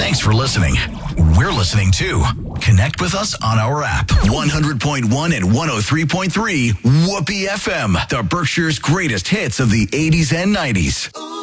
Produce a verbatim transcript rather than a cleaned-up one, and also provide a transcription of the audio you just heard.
Thanks for listening. We're listening too. Connect with us on our app. one hundred point one and one oh three point three Whoopee F M. The Berkshire's greatest hits of the eighties and nineties.